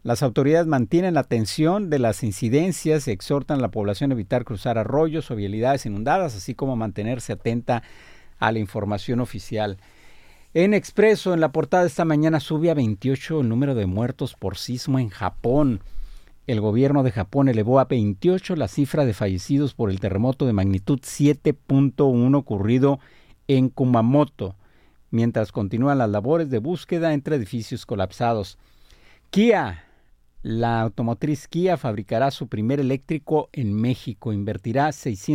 Las autoridades mantienen la atención de las incidencias y exhortan a la población a evitar cruzar arroyos o vialidades inundadas, así como mantenerse atenta a la información oficial. En Expreso, en la portada de esta mañana, sube a 28 el número de muertos por sismo en Japón. El gobierno de Japón elevó a 28 la cifra de fallecidos por el terremoto de magnitud 7.1 ocurrido en Kumamoto, mientras continúan las labores de búsqueda entre edificios colapsados. Kia, la automotriz Kia fabricará su primer eléctrico en México. Invertirá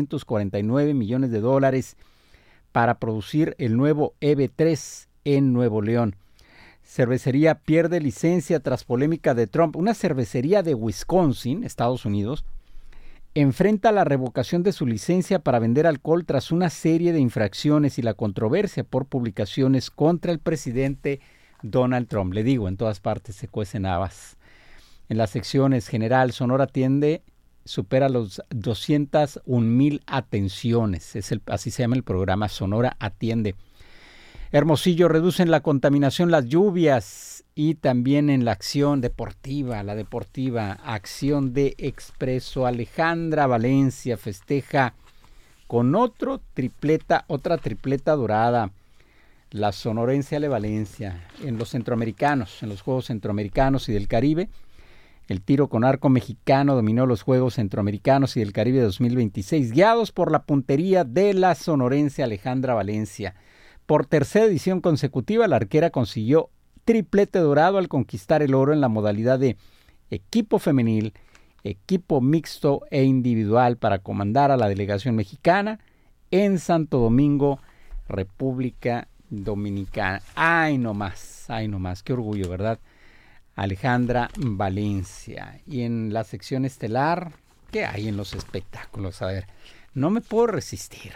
$649 millones para producir el nuevo EV3 en Nuevo León. Cervecería pierde licencia tras polémica de Trump. Una cervecería de Wisconsin, Estados Unidos, enfrenta la revocación de su licencia para vender alcohol tras una serie de infracciones y la controversia por publicaciones contra el presidente Donald Trump. Le digo, en todas partes se cuecen habas. En las secciones general, Sonora Atiende supera los 201,000 atenciones. Así se llama el programa, Sonora Atiende. Hermosillo, reducen la contaminación las lluvias, y también en la acción deportiva, acción de Expreso. Alejandra Valencia festeja con otra tripleta dorada. La sonorense Ale Valencia en los centroamericanos, en los Juegos Centroamericanos y del Caribe. El tiro con arco mexicano dominó los Juegos Centroamericanos y del Caribe 2026, guiados por la puntería de la sonorense Alejandra Valencia. Por tercera edición consecutiva, la arquera consiguió triplete dorado al conquistar el oro en la modalidad de equipo femenil, equipo mixto e individual para comandar a la delegación mexicana en Santo Domingo, República Dominicana. ¡Ay, no más! ¡Qué orgullo!, ¿verdad? Alejandra Valencia. Y en la sección estelar, ¿qué hay en los espectáculos? A ver, no me puedo resistir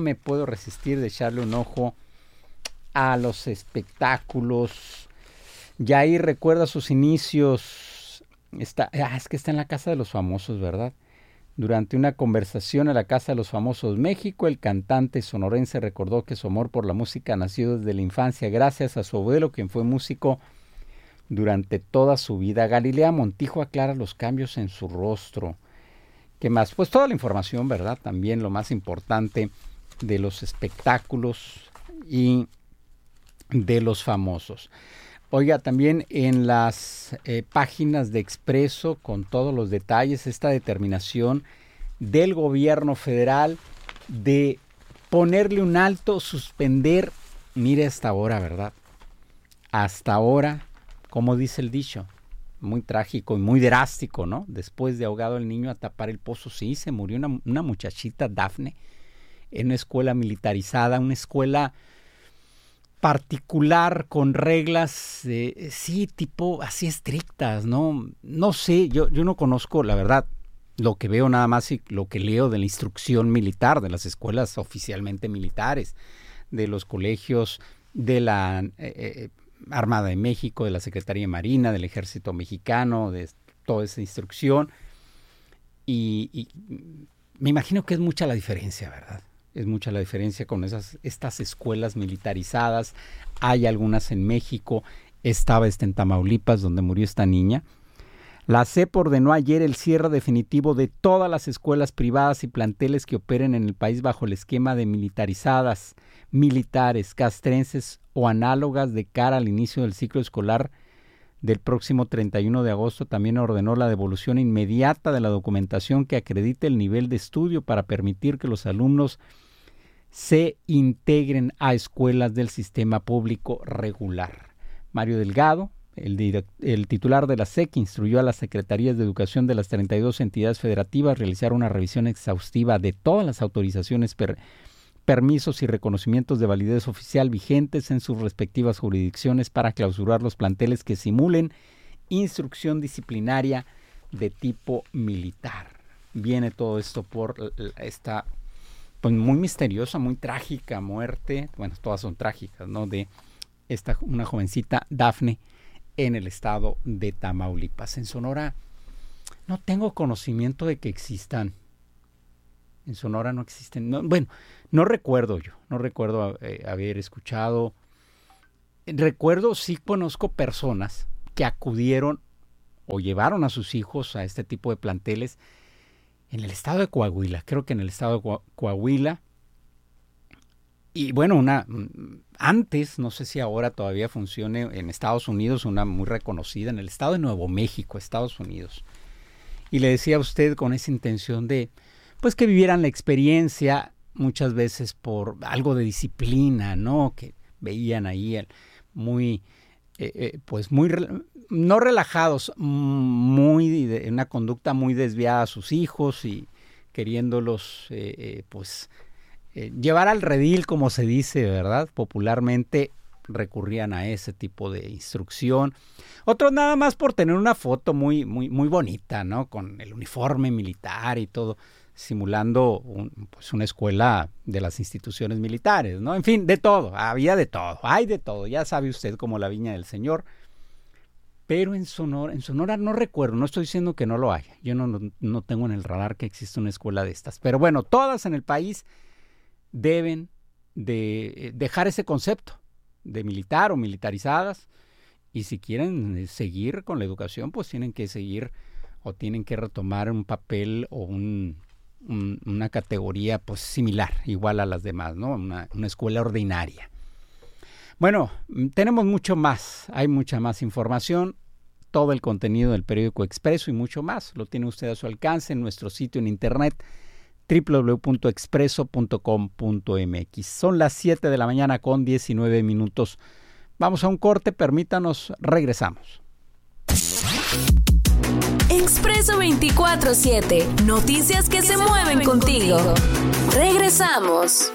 de echarle un ojo a los espectáculos. Yair recuerda sus inicios. Es que está en la Casa de los Famosos, ¿verdad? Durante una conversación en la Casa de los Famosos México, el cantante sonorense recordó que su amor por la música nació desde la infancia gracias a su abuelo, quien fue músico durante toda su vida. Galilea Montijo aclara los cambios en su rostro. ¿Qué más? Pues toda la información, ¿verdad? También lo más importante de los espectáculos y de los famosos. Oiga, también en las páginas de Expreso, con todos los detalles, esta determinación del gobierno federal de ponerle un alto, suspender, mire hasta ahora, ¿verdad? Hasta ahora, como dice el dicho, muy trágico y muy drástico, ¿no? Después de ahogado el niño a tapar el pozo, sí, se murió una muchachita, Dafne, en una escuela militarizada, una escuela particular con reglas, sí, tipo así estrictas, ¿no? No sé, yo no conozco, la verdad, lo que veo nada más y lo que leo de la instrucción militar, de las escuelas oficialmente militares, de los colegios de la Armada de México, de la Secretaría de Marina, del Ejército Mexicano, de toda esa instrucción. Y me imagino que es mucha la diferencia, ¿verdad? Es mucha la diferencia con estas escuelas militarizadas. Hay algunas en México, estaba en Tamaulipas, donde murió esta niña. La SEP ordenó ayer el cierre definitivo de todas las escuelas privadas y planteles que operen en el país bajo el esquema de militarizadas, militares, castrenses o análogas de cara al inicio del ciclo escolar del próximo 31 de agosto. También ordenó la devolución inmediata de la documentación que acredite el nivel de estudio para permitir que los alumnos se integren a escuelas del sistema público regular. Mario Delgado, el titular de la SEC, instruyó a las secretarías de educación de las 32 entidades federativas a realizar una revisión exhaustiva de todas las autorizaciones, permisos y reconocimientos de validez oficial vigentes en sus respectivas jurisdicciones para clausurar los planteles que simulen instrucción disciplinaria de tipo militar. Viene todo esto por esta pues muy misteriosa, muy trágica muerte, bueno, todas son trágicas, ¿no?, de una jovencita, Dafne, en el estado de Tamaulipas. En Sonora no tengo conocimiento de que existan. En Sonora no existen. No recuerdo haber escuchado. Sí conozco personas que acudieron o llevaron a sus hijos a este tipo de planteles en el estado de Coahuila, creo que en el estado de Coahuila. Y bueno, antes, no sé si ahora todavía funcione en Estados Unidos, una muy reconocida en el estado de Nuevo México, Estados Unidos. Y le decía a usted con esa intención de, pues que vivieran la experiencia muchas veces por algo de disciplina, ¿no? Que veían ahí muy, no relajados, una conducta muy desviada a sus hijos y queriéndolos, llevar al redil, como se dice, ¿verdad? Popularmente recurrían a ese tipo de instrucción. Otros nada más por tener una foto muy, muy, muy bonita, ¿no? Con el uniforme militar y todo, simulando una escuela de las instituciones militares, ¿no? En fin, de todo, había de todo, hay de todo, ya sabe usted, como la viña del Señor. Pero en Sonora no recuerdo, no estoy diciendo que no lo haya. Yo no tengo en el radar que existe una escuela de estas. Pero bueno, todas en el país deben de dejar ese concepto de militar o militarizadas, y si quieren seguir con la educación, pues tienen que seguir o tienen que retomar un papel o una categoría pues similar, igual a las demás, ¿no? Una escuela ordinaria. Bueno, tenemos mucho más, hay mucha más información, todo el contenido del periódico Expreso y mucho más, lo tiene usted a su alcance en nuestro sitio en internet www.expreso.com.mx. Son las 7 de la mañana con 19 minutos. Vamos a un corte, permítanos, regresamos. Expreso 24/7, noticias que se mueven contigo. Regresamos.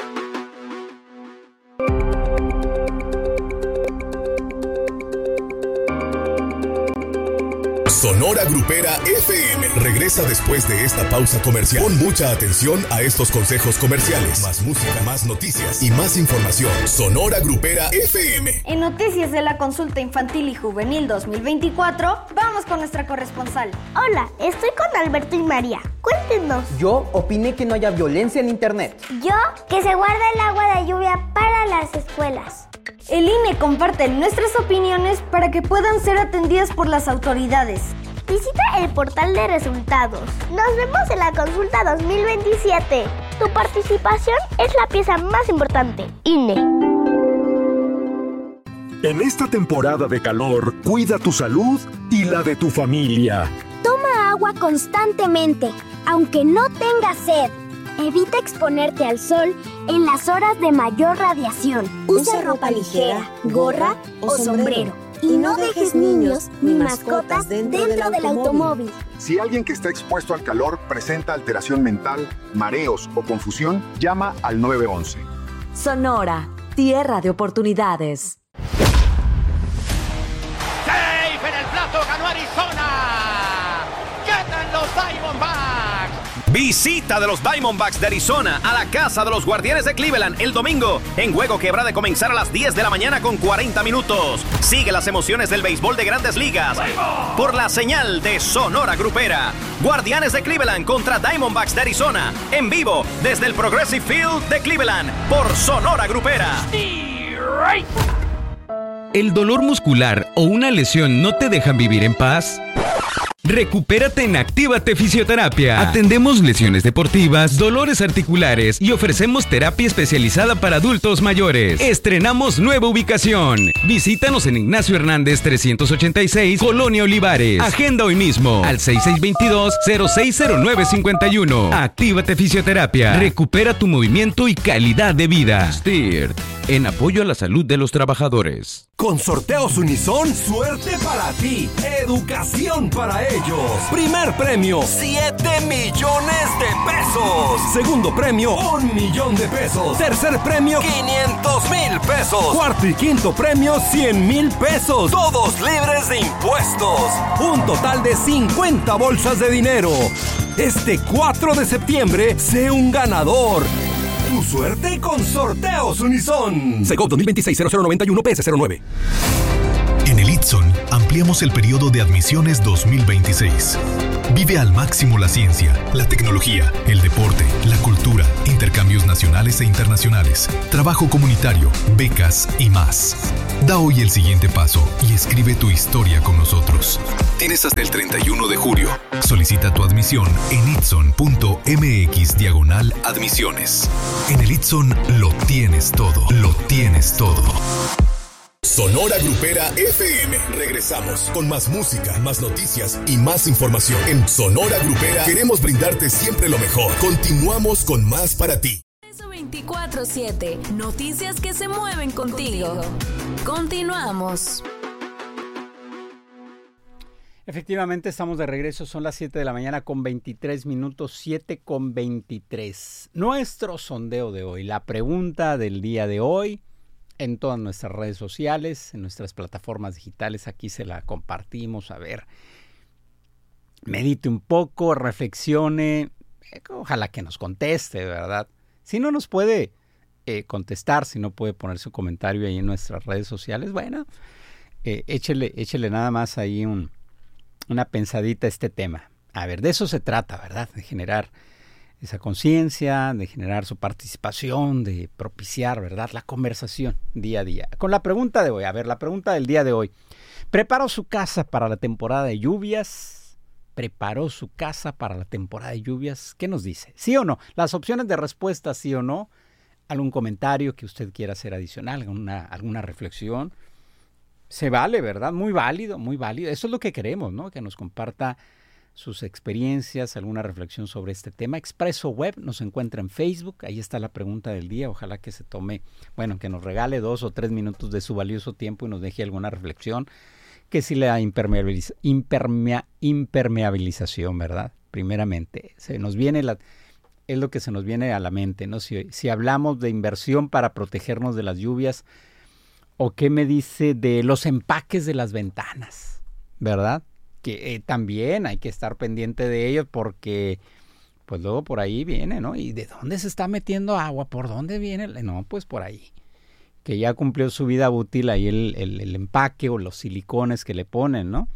Sonora Grupera FM regresa después de esta pausa comercial. Pon mucha atención a estos consejos comerciales. Más música, más noticias y más información. Sonora Grupera FM. En noticias de la consulta infantil y juvenil 2024, vamos con nuestra corresponsal. Hola, estoy con Alberto y María. Cuéntenos. Yo opiné que no haya violencia en internet. Yo, que se guarda el agua de lluvia para las escuelas. El INE comparte nuestras opiniones para que puedan ser atendidas por las autoridades. Visita el portal de resultados. Nos vemos en la consulta 2027. Tu participación es la pieza más importante. INE. En esta temporada de calor, cuida tu salud y la de tu familia. Toma agua constantemente, aunque no tengas sed. Evita exponerte al sol en las horas de mayor radiación. Usa ropa ligera, gorra o sombrero. Y no dejes niños ni mascotas dentro del automóvil. Si alguien que está expuesto al calor presenta alteración mental, mareos o confusión, llama al 911. Sonora, tierra de oportunidades. ¡Safe en el plato! ¡Ganó Arizona! ¡Ganan los Diamondbacks! Visita de los Diamondbacks de Arizona a la casa de los Guardianes de Cleveland el domingo en juego que habrá de comenzar a las 10 de la mañana con 40 minutos. Sigue las emociones del béisbol de Grandes Ligas por la señal de Sonora Grupera. Guardianes de Cleveland contra Diamondbacks de Arizona en vivo desde el Progressive Field de Cleveland por Sonora Grupera. ¿El dolor muscular o una lesión no te dejan vivir en paz? Recupérate en Actívate Fisioterapia. Atendemos lesiones deportivas, dolores articulares y ofrecemos terapia especializada para adultos mayores. Estrenamos nueva ubicación. Visítanos en Ignacio Hernández 386, Colonia Olivares. Agenda hoy mismo al 6622-060951. Actívate Fisioterapia. Recupera tu movimiento y calidad de vida. STIRT, en apoyo a la salud de los trabajadores. Con Sorteos Unison, suerte para ti, educación para ellos. Primer premio, 7 millones de pesos. Segundo premio, 1 millón de pesos. Tercer premio, 500,000 pesos. Cuarto y quinto premio, 100,000 pesos. Todos libres de impuestos. Un total de 50 bolsas de dinero. Este 4 de septiembre, sé un ganador. Tu suerte con Sorteos Unison. Segov 2026-0091 PS09. En el ITSON ampliamos el periodo de admisiones 2026. Vive al máximo la ciencia, la tecnología, el deporte, la cultura, en intercambios nacionales e internacionales, trabajo comunitario, becas y más. Da hoy el siguiente paso y escribe tu historia con nosotros. Tienes hasta el 31 de julio. Solicita tu admisión en itson.mx/admisiones. En el Itson lo tienes todo, lo tienes todo. Sonora Grupera FM. Regresamos con más música, más noticias y más información. En Sonora Grupera queremos brindarte siempre lo mejor. Continuamos con más para ti. 24/7. Noticias que se mueven contigo. Continuamos. Efectivamente, estamos de regreso. Son las 7 de la mañana con 23 minutos, 7:23. Nuestro sondeo de hoy, la pregunta del día de hoy, en todas nuestras redes sociales, en nuestras plataformas digitales, aquí se la compartimos. A ver, medite un poco, reflexione, ojalá que nos conteste, ¿verdad? Si no nos puede contestar, si no puede poner su comentario ahí en nuestras redes sociales, bueno, échele nada más ahí una pensadita a este tema. A ver, de eso se trata, ¿verdad? De generar esa conciencia, de generar su participación, de propiciar, ¿verdad?, la conversación día a día. Con la pregunta de hoy, a ver, la pregunta del día de hoy. ¿Preparó su casa para la temporada de lluvias? ¿Preparó su casa para la temporada de lluvias? ¿Qué nos dice? ¿Sí o no? Las opciones de respuesta, sí o no. ¿Algún comentario que usted quiera hacer adicional? ¿Alguna reflexión? Se vale, ¿verdad? Muy válido, muy válido. Eso es lo que queremos, ¿no? Que nos comparta sus experiencias, alguna reflexión sobre este tema. Expreso Web nos encuentra en Facebook, ahí está la pregunta del día. Ojalá que se tome, bueno, que nos regale 2 o 3 minutos de su valioso tiempo y nos deje alguna reflexión. Que si la impermeabilización, ¿verdad? Primeramente, se nos viene es lo que se nos viene a la mente, ¿no? Si hablamos de inversión para protegernos de las lluvias, o qué me dice de los empaques de las ventanas, ¿verdad? Que también hay que estar pendiente de ellos porque pues luego por ahí viene, ¿no? ¿Y de dónde se está metiendo agua? ¿Por dónde viene? No, pues por ahí. Que ya cumplió su vida útil ahí el empaque o los silicones que le ponen, ¿no?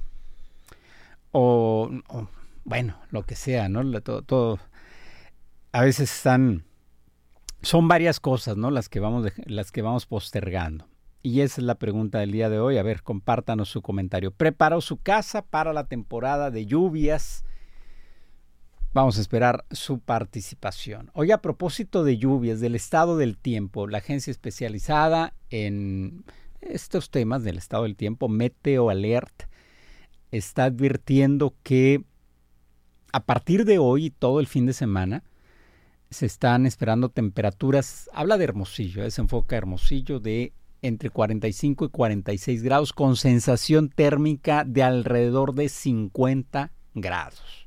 O bueno, lo que sea, ¿no? Todo. A veces son varias cosas, ¿no? Las que vamos postergando. Y esa es la pregunta del día de hoy. A ver, compártanos su comentario. ¿Preparó su casa para la temporada de lluvias? Vamos a esperar su participación. Hoy, a propósito de lluvias, del estado del tiempo, la agencia especializada en estos temas del estado del tiempo, Meteo Alert, está advirtiendo que a partir de hoy y todo el fin de semana se están esperando temperaturas, habla de Hermosillo, se enfoca a Hermosillo, de entre 45 y 46 grados con sensación térmica de alrededor de 50 grados.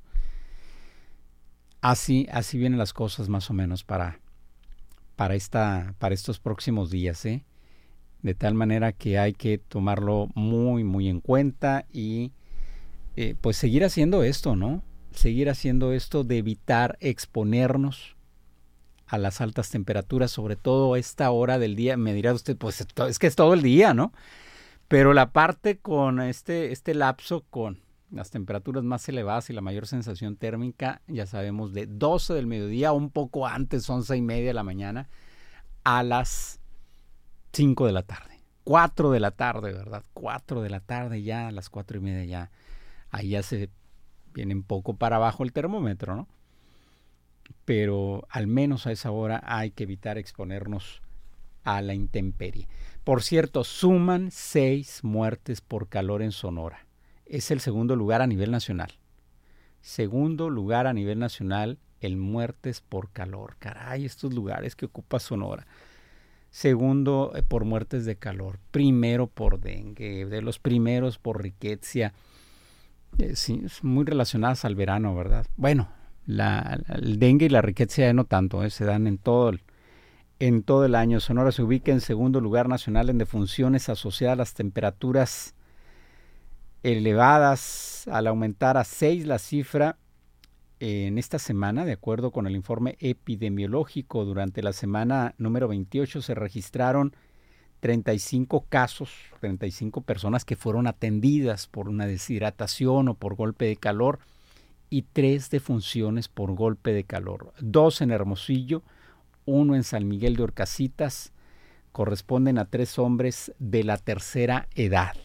Así vienen las cosas más o menos para estos próximos días, ¿eh? De tal manera que hay que tomarlo muy, muy en cuenta y pues seguir haciendo esto, ¿no? Seguir haciendo esto de evitar exponernos a las altas temperaturas, sobre todo a esta hora del día. Me dirá usted, pues es que es todo el día, ¿no? Pero la parte con este lapso con las temperaturas más elevadas y la mayor sensación térmica, ya sabemos, de 12 del mediodía, un poco antes, 11:30 de la mañana, a las 5 de la tarde. 4 de la tarde, ¿verdad? 4 de la tarde ya, a las 4:30 ya. Ahí ya se viene un poco para abajo el termómetro, ¿no? Pero al menos a esa hora hay que evitar exponernos a la intemperie. Por cierto, suman 6 muertes por calor en Sonora. Es el segundo lugar a nivel nacional. Segundo lugar a nivel nacional en muertes por calor. Caray, estos lugares que ocupa Sonora. Segundo por muertes de calor. Primero por dengue. De los primeros por riqueza. Sí, muy relacionadas al verano, ¿verdad? Bueno, el dengue y la riqueza no tanto, se dan en todo el año. Sonora se ubica en segundo lugar nacional en defunciones asociadas a las temperaturas elevadas, al aumentar a 6 la cifra en esta semana. De acuerdo con el informe epidemiológico, durante la semana número 28 se registraron 35 casos, 35 personas que fueron atendidas por una deshidratación o por golpe de calor, y 3 defunciones por golpe de calor, 2 en Hermosillo, uno en San Miguel de Horcasitas, corresponden a 3 hombres de la tercera edad.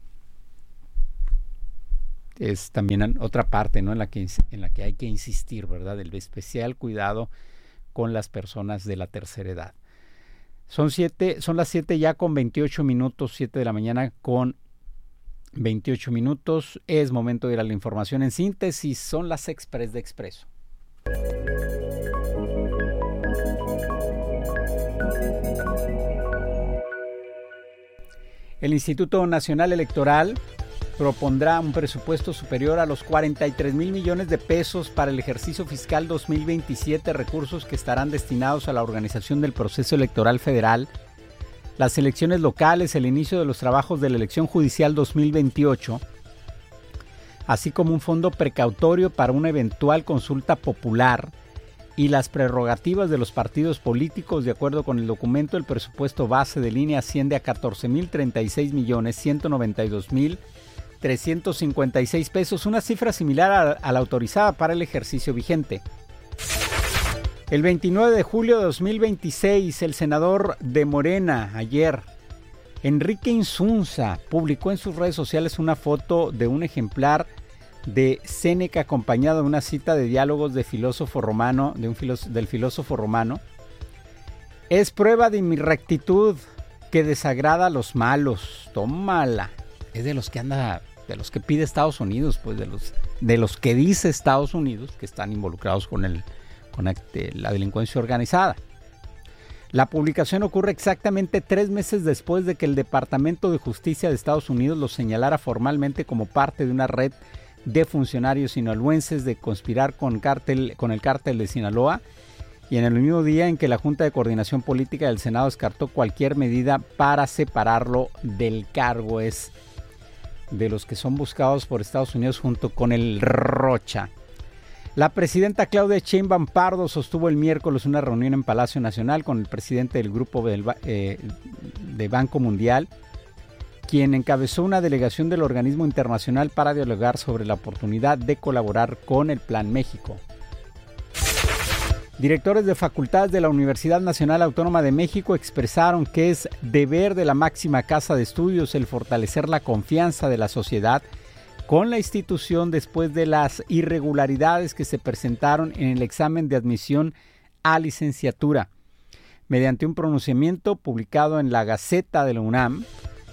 Es también otra parte, ¿no?, en la que hay que insistir, ¿verdad?, el especial cuidado con las personas de la tercera edad. Son las 7 ya con 28 minutos, 7 de la mañana con 28 minutos. Es momento de ir a la información en síntesis. Son las Express de Expreso. El Instituto Nacional Electoral propondrá un presupuesto superior a los 43,000 millones de pesos para el ejercicio fiscal 2027, recursos que estarán destinados a la organización del proceso electoral federal, las elecciones locales, el inicio de los trabajos de la elección judicial 2028, así como un fondo precautorio para una eventual consulta popular y las prerrogativas de los partidos políticos. De acuerdo con el documento, el presupuesto base de línea asciende a 14,036,192,356 pesos, una cifra similar a la autorizada para el ejercicio vigente. El 29 de julio de 2026, el senador de Morena, ayer, Enrique Insunza, publicó en sus redes sociales una foto de un ejemplar de Séneca acompañado de una cita de diálogos del filósofo romano. Es prueba de mi rectitud que desagrada a los malos. Tómala. Es de los que pide Estados Unidos, pues de los que dice Estados Unidos que están involucrados con la delincuencia organizada. La publicación ocurre exactamente 3 meses después de que el Departamento de Justicia de Estados Unidos lo señalara formalmente como parte de una red de funcionarios sinaloenses de conspirar con el cártel de Sinaloa, y en el mismo día en que la Junta de Coordinación Política del Senado descartó cualquier medida para separarlo del cargo. Es de los que son buscados por Estados Unidos junto con el Rocha. La presidenta Claudia Sheinbaum Pardo sostuvo el miércoles una reunión en Palacio Nacional con el presidente del Grupo de Banco Mundial, quien encabezó una delegación del organismo internacional para dialogar sobre la oportunidad de colaborar con el Plan México. Directores de facultades de la Universidad Nacional Autónoma de México expresaron que es deber de la máxima casa de estudios el fortalecer la confianza de la sociedad con la institución después de las irregularidades que se presentaron en el examen de admisión a licenciatura. Mediante un pronunciamiento publicado en la Gaceta de la UNAM,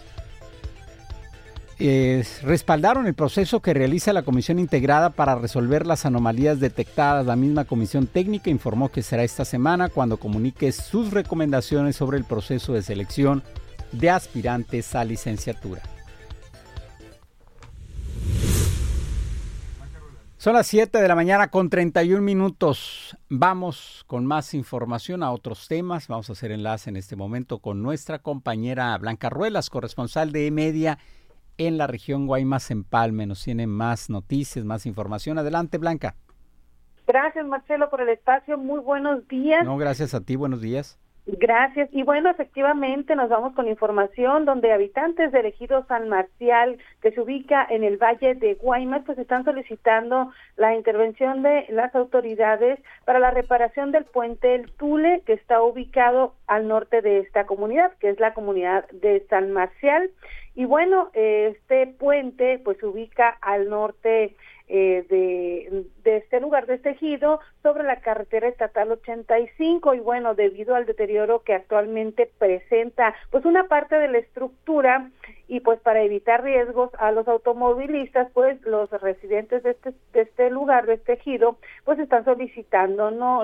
respaldaron el proceso que realiza la comisión integrada para resolver las anomalías detectadas. La misma comisión técnica informó que será esta semana cuando comunique sus recomendaciones sobre el proceso de selección de aspirantes a licenciatura. Son las 7 de la mañana con 31 minutos. Vamos con más información a otros temas. Vamos a hacer enlace en este momento con nuestra compañera Blanca Ruelas, corresponsal de E-Media en la región Guaymas-Empalme. Nos tiene más noticias, más información. Adelante, Blanca. Gracias, Marcelo, por el espacio. Muy buenos días. No, gracias a ti. Buenos días. Gracias. Y bueno, efectivamente nos vamos con información donde habitantes del ejido San Marcial, que se ubica en el Valle de Guaymas, pues están solicitando la intervención de las autoridades para la reparación del puente El Tule, que está ubicado al norte de esta comunidad, que es la comunidad de San Marcial. Y bueno, este puente pues se ubica al norte de este lugar, de este ejido, sobre la carretera estatal 85, y bueno, debido al deterioro que actualmente presenta pues una parte de la estructura, y pues para evitar riesgos a los automovilistas, pues los residentes de este lugar, de este ejido, pues están solicitando, ¿no?,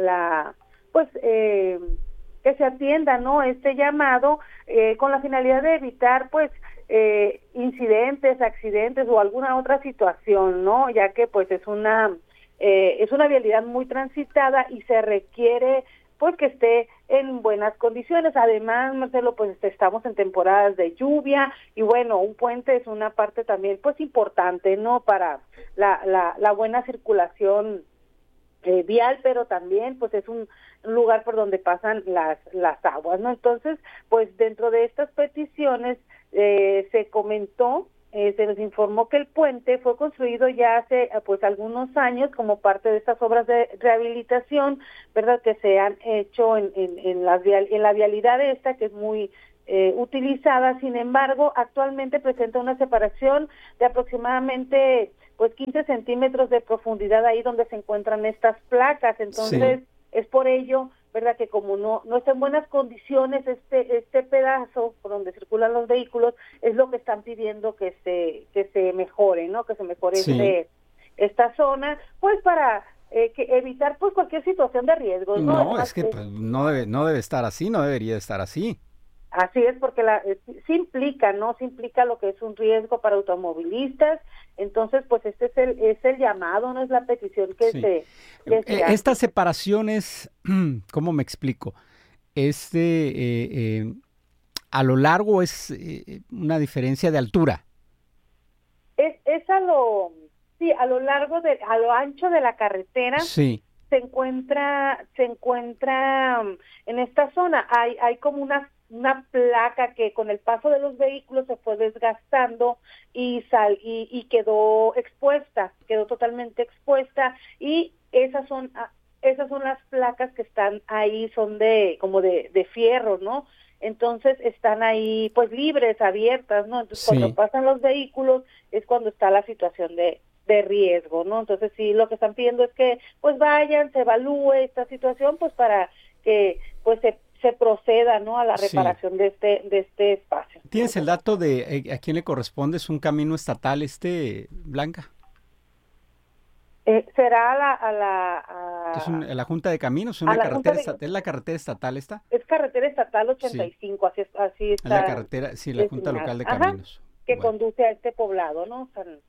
que se atienda, ¿no?, este llamado con la finalidad de evitar pues incidentes, accidentes o alguna otra situación, ¿no?, ya que pues es una vialidad muy transitada y se requiere pues que esté en buenas condiciones. Además, Marcelo, pues estamos en temporadas de lluvia y bueno, un puente es una parte también pues importante, ¿no?, para la buena circulación vial, pero también pues es un lugar por donde pasan las aguas, ¿no? Entonces, pues dentro de estas peticiones se comentó se nos informó que el puente fue construido ya hace pues algunos años como parte de estas obras de rehabilitación, ¿verdad?, que se han hecho en la vialidad esta, que es muy utilizada. Sin embargo, actualmente presenta una separación de aproximadamente pues 15 centímetros de profundidad ahí donde se encuentran estas placas. Entonces, sí, es por ello, ¿verdad?, que como no está en buenas condiciones este pedazo por donde circulan los vehículos, es lo que están pidiendo que se mejore, ¿no? Que se mejore sí, esta zona, pues para que evitar pues cualquier situación de riesgo, ¿no? No, es que pues, no debe estar así, no debería estar así. Así es, porque sí implica, ¿no? Sí implica lo que es un riesgo para automovilistas. Entonces, pues este es el llamado, no es la petición que sí, se hace. Estas separaciones, ¿cómo me explico? A lo largo es una diferencia de altura. Es a lo largo a lo ancho de la carretera. Sí. Se encuentra en esta zona hay como una placa que con el paso de los vehículos se fue desgastando y quedó totalmente expuesta, y esas son las placas que están ahí, son como de fierro, ¿no? Entonces están ahí pues libres, abiertas, ¿no? Entonces sí, cuando pasan los vehículos es cuando está la situación de riesgo, ¿no? Entonces sí, lo que están pidiendo es que pues vayan, se evalúe esta situación pues para que pues se proceda, ¿no?, a la reparación sí, de este espacio. ¿Tienes el dato de a quién le corresponde? ¿Es un camino estatal Blanca? Será ¿Es la Junta de Caminos? ¿Es la carretera estatal esta? Es carretera estatal 85, sí, así está. La carretera, sí, la Junta Local de Caminos. Ajá, que conduce a este poblado, ¿no?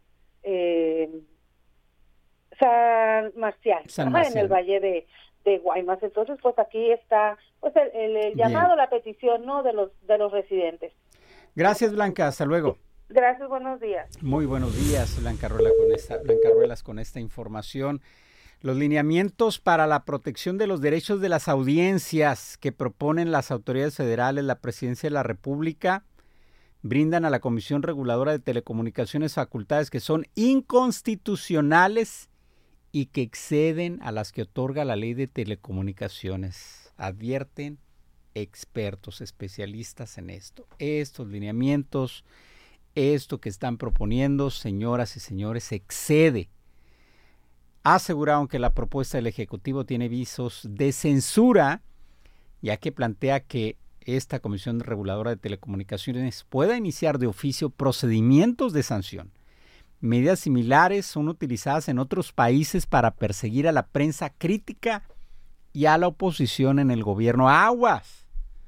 San Marcial, en el Valle de Guaymas. Entonces, pues aquí está pues el llamado, la petición, ¿no?, de los residentes. Gracias, Blanca, hasta luego. Gracias, buenos días. Muy buenos días, Blanca Ruelas, con esta información. Los lineamientos para la protección de los derechos de las audiencias que proponen las autoridades federales, la Presidencia de la República, brindan a la Comisión Reguladora de Telecomunicaciones facultades que son inconstitucionales y que exceden a las que otorga la Ley de Telecomunicaciones. Advierten expertos, especialistas en esto. Estos lineamientos, esto que están proponiendo, señoras y señores, excede. Aseguraron que la propuesta del Ejecutivo tiene visos de censura, ya que plantea que esta Comisión Reguladora de Telecomunicaciones pueda iniciar de oficio procedimientos de sanción. Medidas similares son utilizadas en otros países para perseguir a la prensa crítica y a la oposición en el gobierno. Aguas.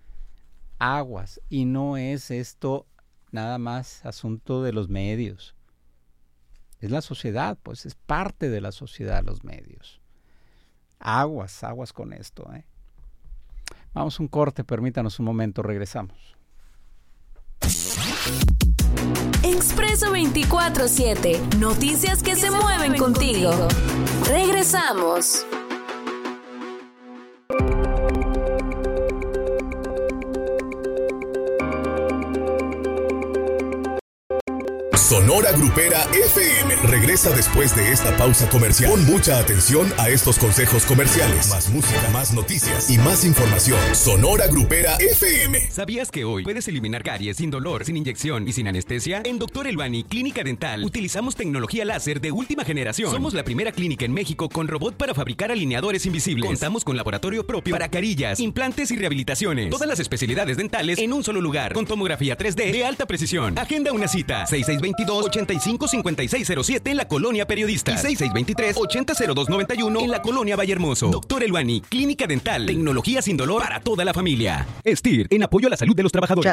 Y no es esto nada más asunto de los medios. Es la sociedad, pues es parte de la sociedad los medios. Aguas con esto, Vamos a un corte, permítanos un momento, regresamos. Expreso 24/7, noticias que se mueven contigo. Regresamos. Sonora Grupera FM regresa después de esta pausa comercial. Pon mucha atención a estos consejos comerciales. Más música, más noticias y más información. Sonora Grupera FM. ¿Sabías que hoy puedes eliminar caries sin dolor, sin inyección y sin anestesia? En Dr. Elbani Clínica Dental utilizamos tecnología láser de última generación. Somos la primera clínica en México con robot para fabricar alineadores invisibles. Contamos con laboratorio propio para carillas, implantes y rehabilitaciones. Todas las especialidades dentales en un solo lugar, con tomografía 3D de alta precisión. Agenda una cita. 6622-855607 en la Colonia Periodista y 6623-800291 en la Colonia Vallehermoso. Dr. Elbani, Clínica Dental, tecnología sin dolor para toda la familia. STIR, en apoyo a la salud de los trabajadores.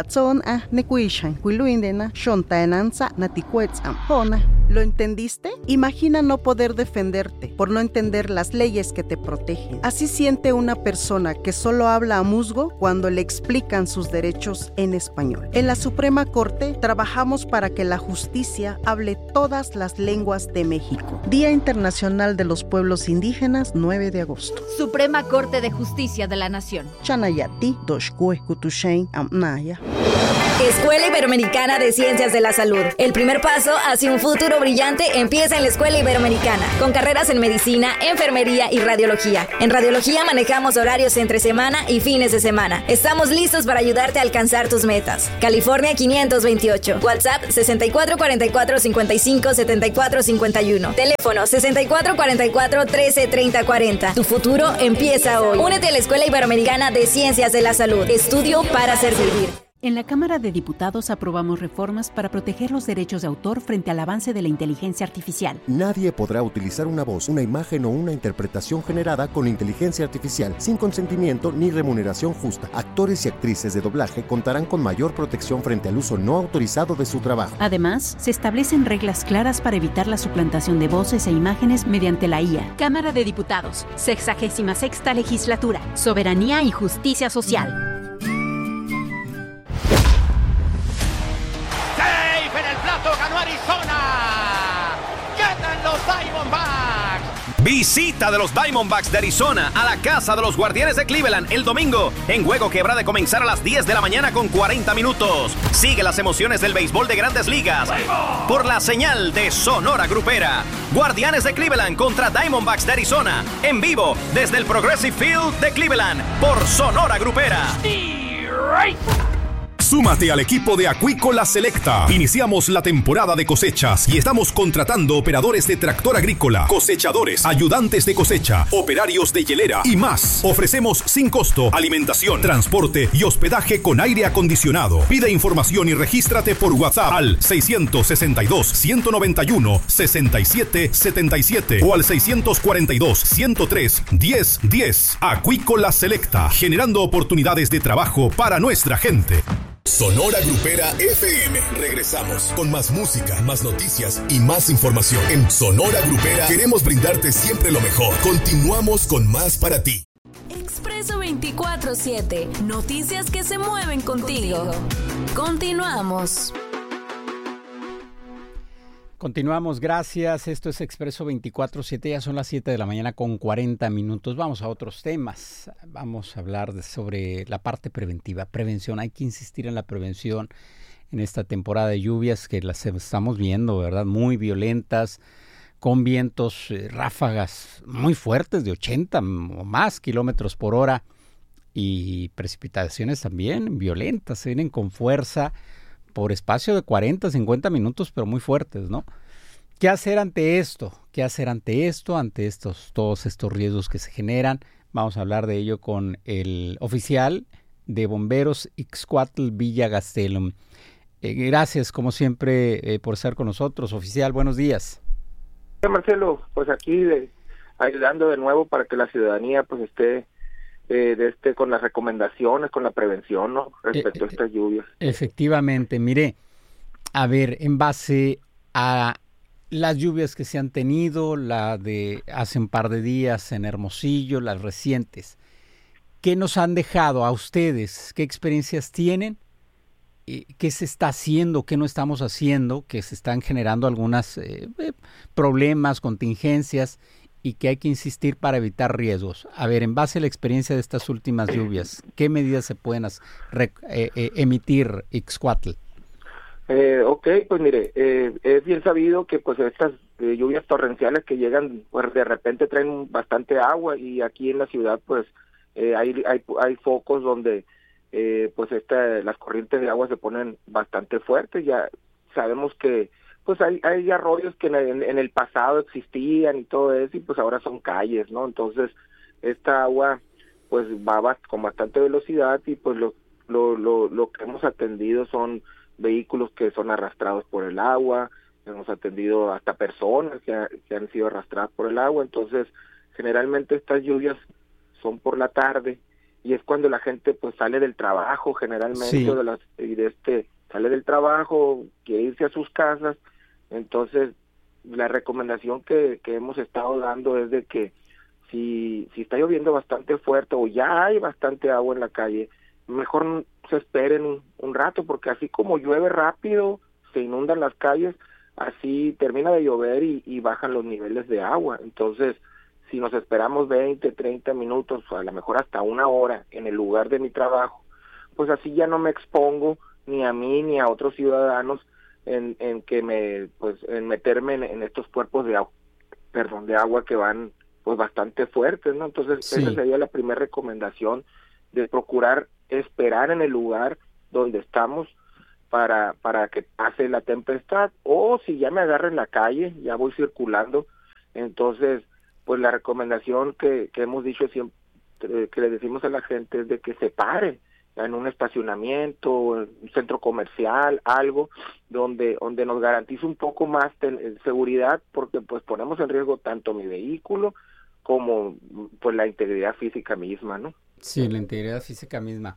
¿Lo entendiste? Imagina no poder defenderte por no entender las leyes que te protegen. Así siente una persona que solo habla a musgo cuando le explican sus derechos en español. En la Suprema Corte trabajamos para que la justicia hable todas las lenguas de México. Día Internacional de los Pueblos Indígenas, 9 de agosto. Suprema Corte de Justicia de la Nación. Chanayati, Doshkue, Kutushain, Amnaya. Escuela Iberoamericana de Ciencias de la Salud. El primer paso hacia un futuro brillante empieza en la Escuela Iberoamericana, con carreras en medicina, enfermería y radiología. En radiología manejamos horarios entre semana y fines de semana. Estamos listos para ayudarte a alcanzar tus metas. California 528. WhatsApp 6444-557451. Teléfono 6444-133040. Tu futuro empieza hoy. Únete a la Escuela Iberoamericana de Ciencias de la Salud. Estudio para servir. En la Cámara de Diputados aprobamos reformas para proteger los derechos de autor frente al avance de la inteligencia artificial. Nadie podrá utilizar una voz, una imagen o una interpretación generada con inteligencia artificial sin consentimiento ni remuneración justa. Actores y actrices de doblaje contarán con mayor protección frente al uso no autorizado de su trabajo. Además, se establecen reglas claras para evitar la suplantación de voces e imágenes mediante la IA. Cámara de Diputados, 66ª Legislatura, Soberanía y Justicia Social. Ganó Arizona. Ganan los Diamondbacks. Visita de los Diamondbacks de Arizona a la casa de los Guardianes de Cleveland el domingo en juego que habrá de comenzar a las 10 de la mañana con 40 minutos. Sigue las emociones del béisbol de Grandes Ligas por la señal de Sonora Grupera. Guardianes de Cleveland contra Diamondbacks de Arizona en vivo desde el Progressive Field de Cleveland por Sonora Grupera. Súmate al equipo de Acuícola Selecta. Iniciamos la temporada de cosechas y estamos contratando operadores de tractor agrícola, cosechadores, ayudantes de cosecha, operarios de hielera y más. Ofrecemos sin costo alimentación, transporte y hospedaje con aire acondicionado. Pide información y regístrate por WhatsApp al 662-191-6777 o al 642-103-1010. Acuícola Selecta, generando oportunidades de trabajo para nuestra gente. Sonora Grupera FM. Regresamos con más música, más noticias y más información. En Sonora Grupera queremos brindarte siempre lo mejor. Continuamos con más para ti. Expreso 24/7. Noticias que se mueven contigo. Continuamos. Continuamos, gracias. Esto es Expreso 24/7, ya son las 7 de la mañana con 40 minutos. Vamos a otros temas. Vamos a hablar sobre la parte preventiva, prevención. Hay que insistir en la prevención en esta temporada de lluvias que las estamos viendo, ¿verdad? Muy violentas, con vientos, ráfagas muy fuertes de 80 o más kilómetros por hora y precipitaciones también violentas, se vienen con fuerza por espacio de 40, 50 minutos, pero muy fuertes, ¿no? ¿Qué hacer ante esto? Ante todos estos riesgos que se generan? Vamos a hablar de ello con el oficial de bomberos Ixcuatl Villa Gastelum. Gracias, como siempre, por estar con nosotros. Oficial, buenos días. Marcelo, pues aquí ayudando de nuevo para que la ciudadanía pues esté con las recomendaciones, con la prevención, ¿no? Respecto a estas lluvias. Efectivamente, mire, a ver, en base a las lluvias que se han tenido, la de hace un par de días en Hermosillo, las recientes, ¿qué nos han dejado a ustedes? ¿Qué experiencias tienen? ¿Qué se está haciendo? ¿Qué no estamos haciendo? Que se están generando algunos problemas, contingencias, y que hay que insistir para evitar riesgos. A ver, en base a la experiencia de estas últimas lluvias, ¿qué medidas se pueden emitir, Ixcuatl? Ok, pues mire, es bien sabido que pues estas lluvias torrenciales que llegan, pues de repente traen bastante agua, y aquí en la ciudad pues hay focos donde pues las corrientes de agua se ponen bastante fuertes. Ya sabemos que pues hay arroyos que en el pasado existían y todo eso, y pues ahora son calles, ¿no? Entonces esta agua pues va con bastante velocidad, y pues lo que hemos atendido son vehículos que son arrastrados por el agua, hemos atendido hasta personas que han sido arrastradas por el agua. Entonces generalmente estas lluvias son por la tarde, y es cuando la gente pues sale del trabajo generalmente, sí, sale del trabajo, quiere irse a sus casas. Entonces la recomendación que hemos estado dando es de que si está lloviendo bastante fuerte o ya hay bastante agua en la calle, mejor se esperen un rato, porque así como llueve rápido, se inundan las calles, así termina de llover y bajan los niveles de agua. Entonces, si nos esperamos 20, 30 minutos, o a lo mejor hasta una hora en el lugar de mi trabajo, pues así ya no me expongo ni a mí ni a otros ciudadanos en meterme en estos cuerpos de agua que van pues bastante fuertes, ¿no? Entonces esa sería la primera recomendación, de procurar esperar en el lugar donde estamos para que pase la tempestad, o si ya me agarra en la calle, ya voy circulando, entonces pues la recomendación que hemos dicho siempre, que le decimos a la gente, es de que se pare en un estacionamiento, en un centro comercial, algo donde nos garantice un poco más seguridad, porque pues ponemos en riesgo tanto mi vehículo como pues la integridad física misma, ¿no? Sí, la integridad física misma.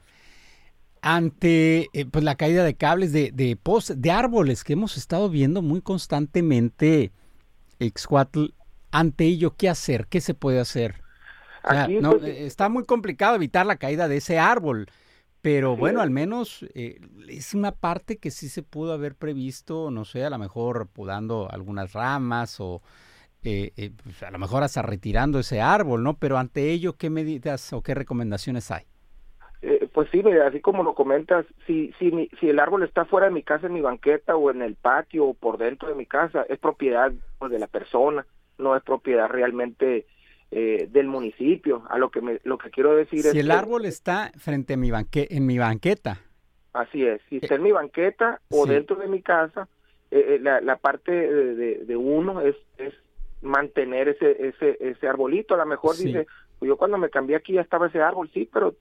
Ante pues la caída de cables, de postes, de árboles que hemos estado viendo muy constantemente, Ixcuatl, ante ello, ¿qué hacer? ¿Qué se puede hacer? O sea, Aquí, no, pues, está muy complicado evitar la caída de ese árbol, pero bueno, al menos es una parte que sí se pudo haber previsto, no sé, a lo mejor podando algunas ramas o pues a lo mejor hasta retirando ese árbol, ¿no? Pero ante ello, ¿qué medidas o qué recomendaciones hay? Pues sí, mira, así como lo comentas, si el árbol está fuera de mi casa, en mi banqueta o en el patio o por dentro de mi casa, es propiedad pues, de la persona, no es propiedad realmente del municipio. A lo que quiero decir es si el árbol está frente a en mi banqueta. Así es, si está en mi banqueta o dentro de mi casa, la parte de uno es mantener ese arbolito. A lo mejor dice, pues yo cuando me cambié aquí ya estaba ese árbol, sí, pero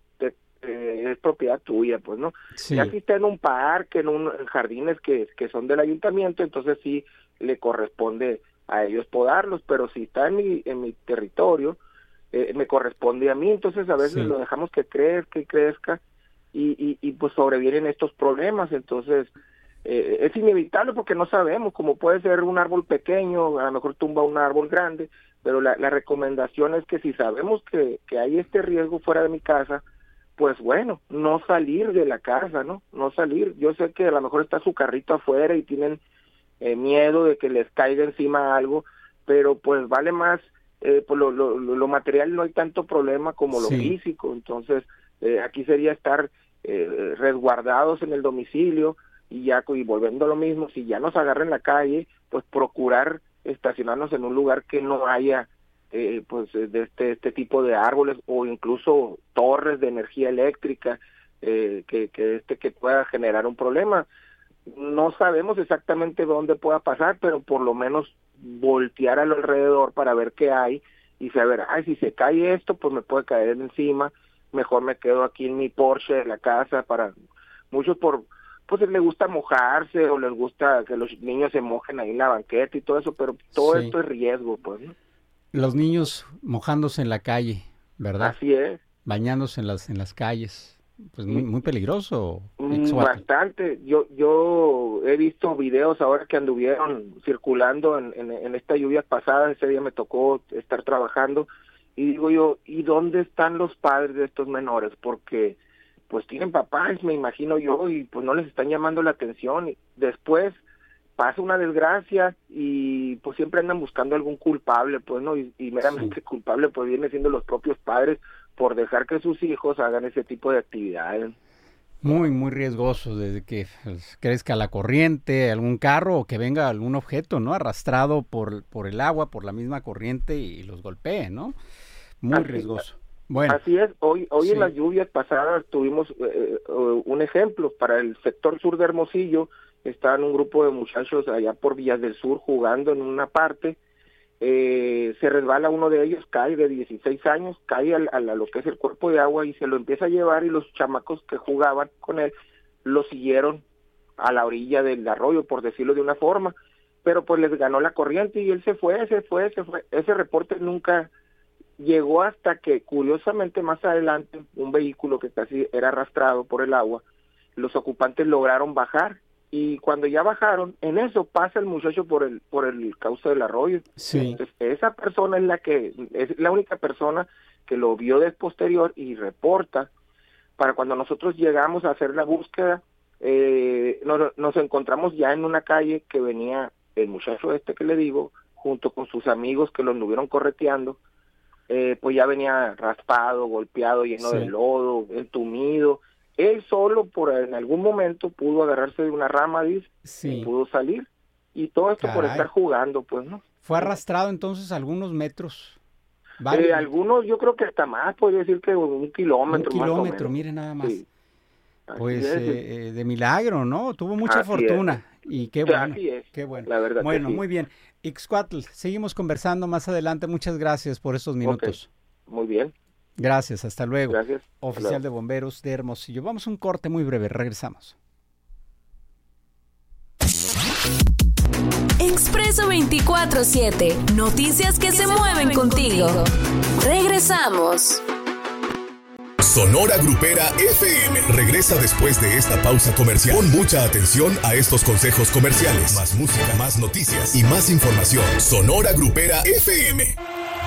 es propiedad tuya, pues, ¿no? Ya si está en un parque, en jardines que son del ayuntamiento, entonces sí le corresponde a ellos podarlos, pero si está en mi territorio, me corresponde a mí, entonces a veces lo dejamos que crezca y pues sobrevienen estos problemas. Entonces es inevitable porque no sabemos, como puede ser un árbol pequeño, a lo mejor tumba un árbol grande, pero la recomendación es que si sabemos que hay este riesgo fuera de mi casa, pues bueno, no salir de la casa, ¿no? No salir. Yo sé que a lo mejor está su carrito afuera y tienen miedo de que les caiga encima algo, pero pues vale más, pues lo material no hay tanto problema como lo físico. Entonces aquí sería estar resguardados en el domicilio y volviendo a lo mismo, si ya nos agarra en la calle, pues procurar estacionarnos en un lugar que no haya pues de este tipo de árboles o incluso torres de energía eléctrica que pueda generar un problema. No sabemos exactamente dónde pueda pasar, pero por lo menos voltear a lo alrededor para ver qué hay y saber, si se cae esto, pues me puede caer encima, mejor me quedo aquí en mi porche de la casa. Para muchos pues les gusta mojarse o les gusta que los niños se mojen ahí en la banqueta y todo eso, pero todo esto es riesgo, pues, ¿no? Los niños mojándose en la calle, ¿verdad? Así es. Bañándose en las calles. Pues muy peligroso. Bastante. Yo he visto videos ahora que anduvieron circulando en estas lluvias pasadas. Ese día me tocó estar trabajando y digo yo, ¿y dónde están los padres de estos menores? Porque pues tienen papás, me imagino yo, y pues no les están llamando la atención. Y después pasa una desgracia y pues siempre andan buscando algún culpable, pues, ¿no? Y meramente culpable pues viene siendo los propios padres por dejar que sus hijos hagan ese tipo de actividades. Muy riesgoso, desde que crezca la corriente, algún carro o que venga algún objeto, ¿no? Arrastrado por el agua, por la misma corriente y los golpee, ¿no? Muy riesgoso. Bueno. Así es, hoy en las lluvias pasadas tuvimos un ejemplo para el sector sur de Hermosillo. Estaban un grupo de muchachos allá por Villas del Sur jugando en una parte, se resbala uno de ellos, cae de 16 años, cae a lo que es el cuerpo de agua y se lo empieza a llevar, y los chamacos que jugaban con él lo siguieron a la orilla del arroyo, por decirlo de una forma, pero pues les ganó la corriente y él se fue. Ese reporte nunca llegó hasta que, curiosamente, más adelante, un vehículo que casi era arrastrado por el agua, los ocupantes lograron bajar. Y cuando ya bajaron, en eso pasa el muchacho por el cauce del arroyo. Entonces, esa persona es la única persona que lo vio de posterior y reporta. Para cuando nosotros llegamos a hacer la búsqueda, nos encontramos ya en una calle que venía el muchacho que le digo, junto con sus amigos que lo anduvieron correteando, pues ya venía raspado, golpeado, lleno de lodo, entumido. él solo en algún momento pudo agarrarse de una rama, dice, sí, y pudo salir. Y todo esto por estar jugando, pues, ¿no? Fue arrastrado entonces algunos metros. Algunos, yo creo que hasta más, podría decir que 1 kilómetro. 1 kilómetro, más o menos. Mire nada más. Sí. Pues de milagro, ¿no? Tuvo mucha fortuna. Y qué bueno, así es, qué bueno. La verdad. Bueno, que sí. muy bien. Ixcuatl, seguimos conversando más adelante. Muchas gracias por estos minutos. Okay. Muy bien. Gracias, hasta luego. Gracias. Oficial de Bomberos de Hermosillo. Vamos a un corte muy breve, regresamos. Expreso 24/7. Noticias que se mueven contigo. Regresamos. Sonora Grupera FM regresa después de esta pausa comercial. Pon mucha atención a estos consejos comerciales. Más música, más noticias y más información. Sonora Grupera FM.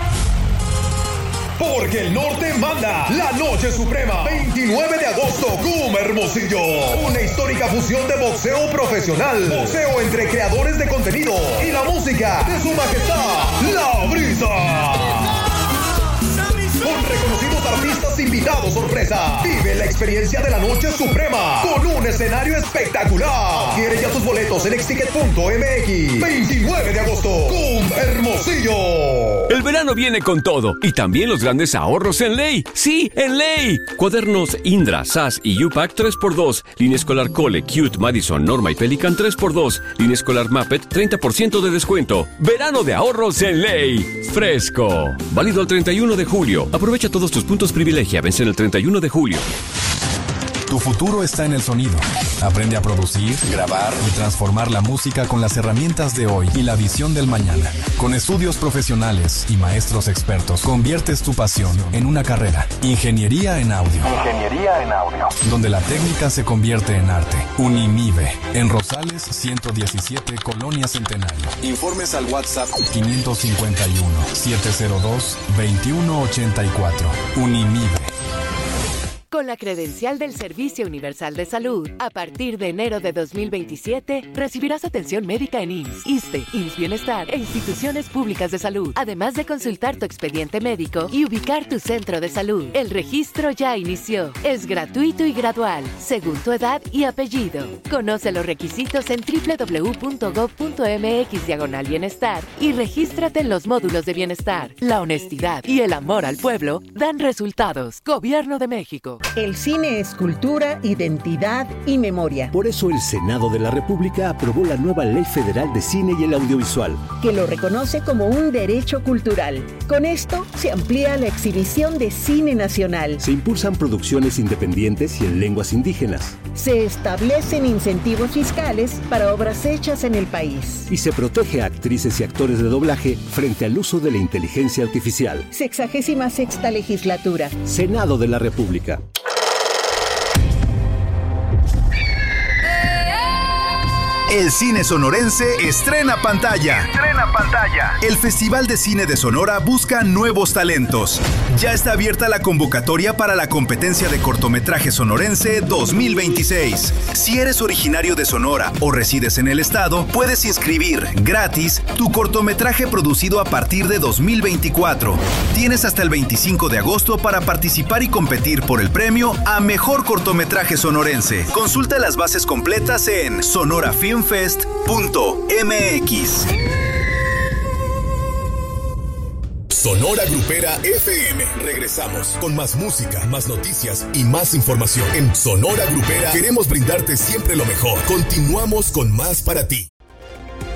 Porque el norte manda. La noche suprema. 29 de agosto, CUM Hermosillo. Una histórica fusión de boxeo profesional. Boxeo entre creadores de contenido. Y la música de su majestad, La Brisa. Con reconocidos artistas invitados sorpresa. Vive la experiencia de la noche suprema con un escenario espectacular. Adquiere ya tus boletos en exticket.mx. 29 de agosto, CUM Hermosillo. El verano viene con todo y también los grandes ahorros en Ley. Sí, en Ley. Cuadernos Indra, SAS y U-Pack 3x2. Línea escolar Cole, Cute, Madison, Norma y Pelican 3x2. Línea escolar Muppet 30% de descuento. Verano de ahorros en Ley. Fresco. Válido el 31 de julio. Aprovecha todos tus puntos privilegia. Vence el 31 de julio. Tu futuro está en el sonido. Aprende a producir, grabar y transformar la música con las herramientas de hoy y la visión del mañana. Con estudios profesionales y maestros expertos, conviertes tu pasión en una carrera. Ingeniería en audio. Donde la técnica se convierte en arte. Unimive. En Rosales 117, Colonia Centenario. Informes al WhatsApp 551-702-2184. Unimive. Con la credencial del Servicio Universal de Salud, a partir de enero de 2027, recibirás atención médica en IMSS, ISSSTE, IMSS Bienestar e instituciones públicas de salud, además de consultar tu expediente médico y ubicar tu centro de salud. El registro ya inició. Es gratuito y gradual, según tu edad y apellido. Conoce los requisitos en www.gov.mx/bienestar y regístrate en los módulos de bienestar. La honestidad y el amor al pueblo dan resultados. Gobierno de México. El cine es cultura, identidad y memoria. Por eso el Senado de la República aprobó la nueva Ley Federal de Cine y el Audiovisual, que lo reconoce como un derecho cultural. Con esto se amplía la exhibición de cine nacional. Se impulsan producciones independientes y en lenguas indígenas. Se establecen incentivos fiscales para obras hechas en el país. Y se protege a actrices y actores de doblaje frente al uso de la inteligencia artificial. 66ª Legislatura. Senado de la República. El cine sonorense estrena pantalla. El Festival de Cine de Sonora busca nuevos talentos. Ya está abierta la convocatoria para la competencia de cortometraje sonorense 2026. Si eres originario de Sonora o resides en el estado, puedes inscribir gratis tu cortometraje producido a partir de 2024. Tienes hasta el 25 de agosto para participar y competir por el premio a Mejor Cortometraje Sonorense. Consulta las bases completas en sonorafilmfest.mx. Sonora Grupera FM. Regresamos con más música, más noticias y más información. En Sonora Grupera queremos brindarte siempre lo mejor. Continuamos con más para ti.